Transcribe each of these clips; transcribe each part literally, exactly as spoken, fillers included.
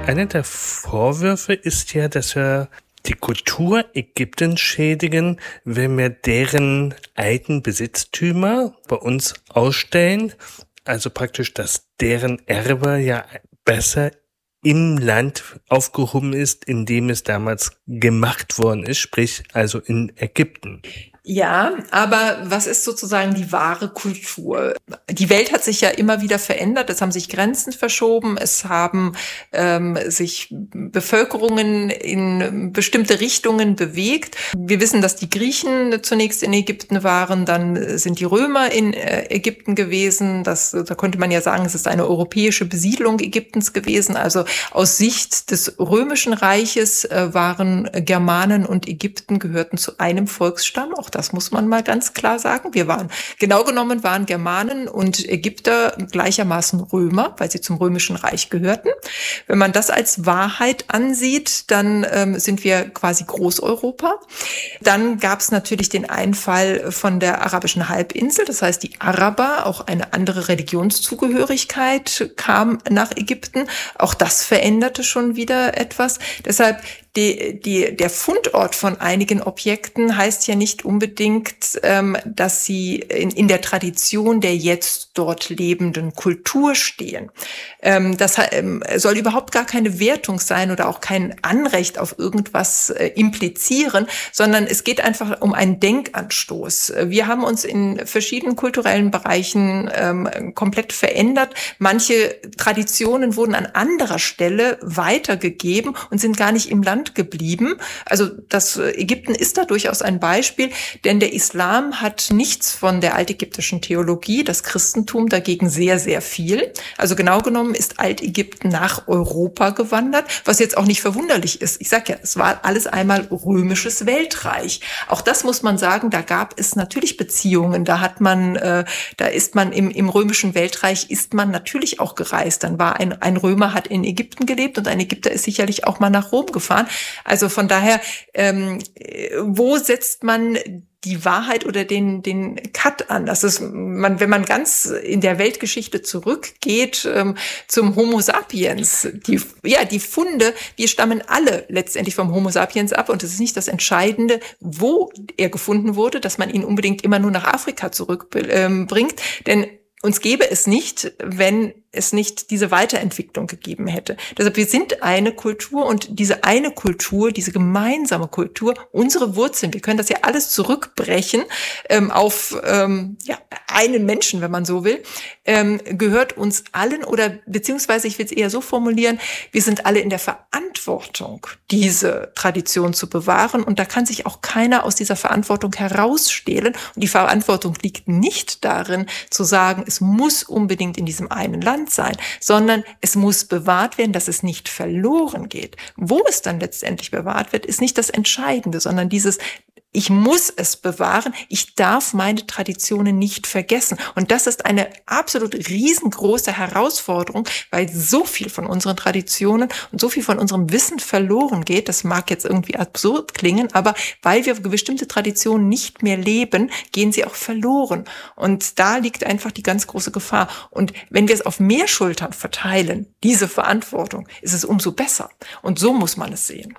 Einer der Vorwürfe ist ja, dass wir die Kultur Ägyptens schädigen, wenn wir deren alten Besitztümer bei uns ausstellen. Also praktisch, dass deren Erbe ja besser im Land aufgehoben ist, in dem es damals gemacht worden ist, sprich also in Ägypten. Ja, aber was ist sozusagen die wahre Kultur? Die Welt hat sich ja immer wieder verändert, es haben sich Grenzen verschoben, es haben ähm, sich Bevölkerungen in bestimmte Richtungen bewegt. Wir wissen, dass die Griechen zunächst in Ägypten waren, dann sind die Römer in äh, Ägypten gewesen. Das, da könnte man ja sagen, es ist eine europäische Besiedlung Ägyptens gewesen. Also aus Sicht des Römischen Reiches äh, waren Germanen und Ägypten gehörten zu einem Volksstamm. Auch das muss man mal ganz klar sagen. Wir waren, genau genommen waren Germanen und Ägypter gleichermaßen Römer, weil sie zum Römischen Reich gehörten. Wenn man das als Wahrheit ansieht, dann ähm, sind wir quasi Großeuropa. Dann gab es natürlich den Einfall von der arabischen Halbinsel. Das heißt, die Araber, auch eine andere Religionszugehörigkeit kam nach Ägypten. Auch das veränderte schon wieder etwas. Deshalb Die, die, der Fundort von einigen Objekten heißt ja nicht unbedingt, ähm, dass sie in, in der Tradition der jetzt dort lebenden Kultur stehen. Ähm, das ähm, soll überhaupt gar keine Wertung sein oder auch kein Anrecht auf irgendwas äh, implizieren, sondern es geht einfach um einen Denkanstoß. Wir haben uns in verschiedenen kulturellen Bereichen ähm, komplett verändert. Manche Traditionen wurden an anderer Stelle weitergegeben und sind gar nicht im Land geblieben. Also das Ägypten ist da durchaus ein Beispiel, denn der Islam hat nichts von der altägyptischen Theologie, das Christentum dagegen sehr, sehr viel. Also genau genommen ist Altägypten nach Europa gewandert, was jetzt auch nicht verwunderlich ist. Ich sage ja, es war alles einmal römisches Weltreich. Auch das muss man sagen, da gab es natürlich Beziehungen. Da hat man, äh, da ist man im, im römischen Weltreich ist man natürlich auch gereist. Dann war ein, ein Römer hat in Ägypten gelebt und ein Ägypter ist sicherlich auch mal nach Rom gefahren. Also von daher, ähm, wo setzt man die Wahrheit oder den den Cut an? Das ist, man, wenn man ganz in der Weltgeschichte zurückgeht ähm, zum Homo sapiens, die ja die Funde, wir stammen alle letztendlich vom Homo sapiens ab und es ist nicht das Entscheidende, wo er gefunden wurde, dass man ihn unbedingt immer nur nach Afrika zurückbringt, ähm, denn uns gäbe es nicht, wenn es nicht diese Weiterentwicklung gegeben hätte. Deshalb, wir sind eine Kultur und diese eine Kultur, diese gemeinsame Kultur, unsere Wurzeln, wir können das ja alles zurückbrechen ähm, auf ähm, ja, einen Menschen, wenn man so will, ähm, gehört uns allen oder beziehungsweise, ich will es eher so formulieren, wir sind alle in der Verantwortung, diese Tradition zu bewahren und da kann sich auch keiner aus dieser Verantwortung herausstehlen und die Verantwortung liegt nicht darin, zu sagen, es muss unbedingt in diesem einen Land sein, sondern es muss bewahrt werden, dass es nicht verloren geht. Wo es dann letztendlich bewahrt wird, ist nicht das Entscheidende, sondern dieses ich muss es bewahren, ich darf meine Traditionen nicht vergessen. Und das ist eine absolut riesengroße Herausforderung, weil so viel von unseren Traditionen und so viel von unserem Wissen verloren geht. Das mag jetzt irgendwie absurd klingen, aber weil wir bestimmte Traditionen nicht mehr leben, gehen sie auch verloren. Und da liegt einfach die ganz große Gefahr. Und wenn wir es auf mehr Schultern verteilen, diese Verantwortung, ist es umso besser. Und so muss man es sehen.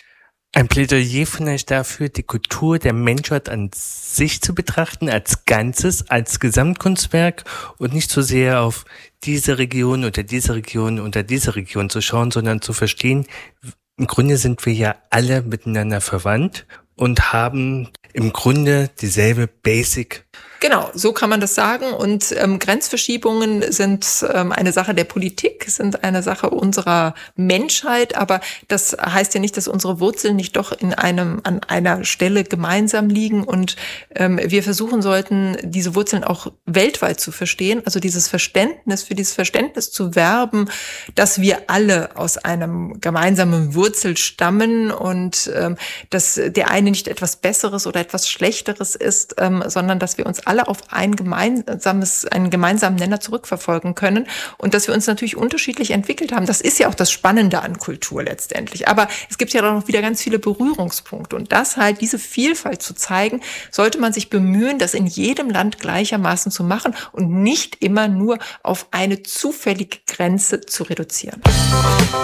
Ein Plädoyer vielleicht dafür, die Kultur der Menschheit an sich zu betrachten, als Ganzes, als Gesamtkunstwerk und nicht so sehr auf diese Region oder diese Region oder diese Region zu schauen, sondern zu verstehen, im Grunde sind wir ja alle miteinander verwandt und haben im Grunde dieselbe Basic. Genau, so kann man das sagen. Und ähm, Grenzverschiebungen sind ähm, eine Sache der Politik, sind eine Sache unserer Menschheit. Aber das heißt ja nicht, dass unsere Wurzeln nicht doch in einem an einer Stelle gemeinsam liegen. Und ähm, wir versuchen sollten, diese Wurzeln auch weltweit zu verstehen. Also dieses Verständnis, für dieses Verständnis zu werben, dass wir alle aus einem gemeinsamen Wurzel stammen und ähm, dass der eine nicht etwas Besseres oder etwas Schlechteres ist, ähm, sondern dass wir uns alle auf ein gemeinsames, einen gemeinsamen Nenner zurückverfolgen können und dass wir uns natürlich unterschiedlich entwickelt haben. Das ist ja auch das Spannende an Kultur letztendlich. Aber es gibt ja auch noch wieder ganz viele Berührungspunkte und das halt, diese Vielfalt zu zeigen, sollte man sich bemühen, das in jedem Land gleichermaßen zu machen und nicht immer nur auf eine zufällige Grenze zu reduzieren.